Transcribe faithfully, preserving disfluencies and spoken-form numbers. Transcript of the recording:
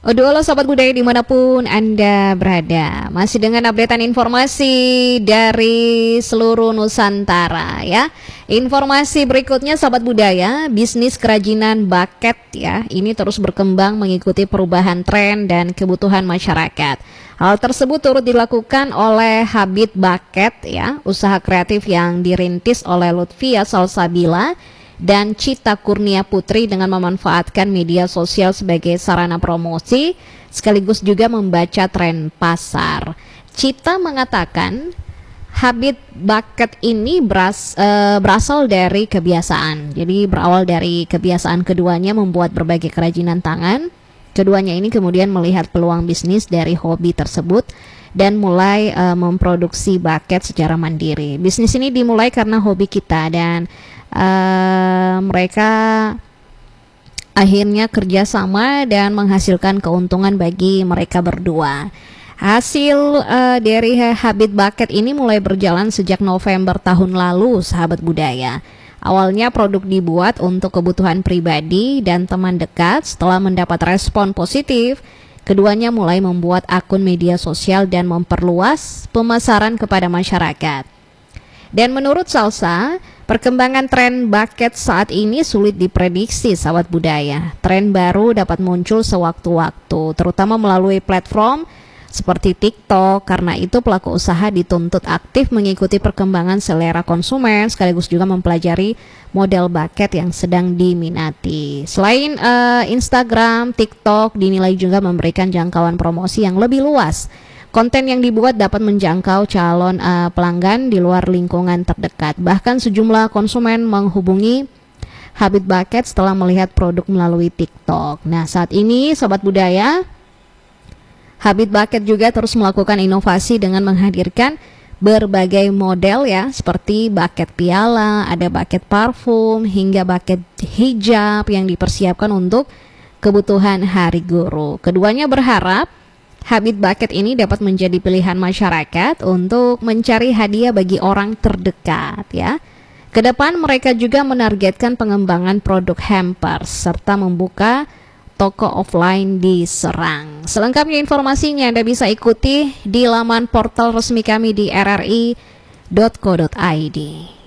Odo halo Sobat Budaya dimanapun Anda berada. Masih dengan updatean informasi dari seluruh Nusantara ya. Informasi berikutnya Sobat Budaya, bisnis kerajinan baket ya, ini terus berkembang mengikuti perubahan tren dan kebutuhan masyarakat. Hal tersebut turut dilakukan oleh Habit Baket ya, usaha kreatif yang dirintis oleh Lutfia Salsabila dan Cita Kurnia Putri dengan memanfaatkan media sosial sebagai sarana promosi sekaligus juga membaca tren pasar. Cita mengatakan Habit Baket ini beras, e, berasal dari kebiasaan. Jadi berawal dari kebiasaan keduanya membuat berbagai kerajinan tangan. Keduanya ini kemudian melihat peluang bisnis dari hobi tersebut dan mulai e, memproduksi baket secara mandiri. Bisnis ini dimulai karena hobi kita dan Uh, mereka akhirnya kerjasama dan menghasilkan keuntungan bagi mereka berdua. Hasil uh, dari Habit Baket ini mulai berjalan sejak November tahun lalu, sahabat budaya. Awalnya produk dibuat untuk kebutuhan pribadi dan teman dekat. Setelah mendapat respon positif, keduanya mulai membuat akun media sosial dan memperluas pemasaran kepada masyarakat. Dan menurut Salsa, perkembangan tren baket saat ini sulit diprediksi, sahabat budaya. Tren baru dapat muncul sewaktu-waktu, terutama melalui platform seperti TikTok. Karena itu pelaku usaha dituntut aktif mengikuti perkembangan selera konsumen, sekaligus juga mempelajari model baket yang sedang diminati. Selain uh, Instagram, TikTok dinilai juga memberikan jangkauan promosi yang lebih luas. Konten yang dibuat dapat menjangkau calon uh, pelanggan di luar lingkungan terdekat. Bahkan sejumlah konsumen menghubungi Habit Baket setelah melihat produk melalui TikTok. Nah, saat ini Sobat Budaya, Habit Baket juga terus melakukan inovasi dengan menghadirkan berbagai model ya, seperti baket piala, ada baket parfum, hingga baket hijab yang dipersiapkan untuk kebutuhan Hari Guru. Keduanya berharap Habit Baket ini dapat menjadi pilihan masyarakat untuk mencari hadiah bagi orang terdekat ya. Kedepan mereka juga menargetkan pengembangan produk hampers serta membuka toko offline di Serang. Selengkapnya informasinya Anda bisa ikuti di laman portal resmi kami di r r i dot co dot i d.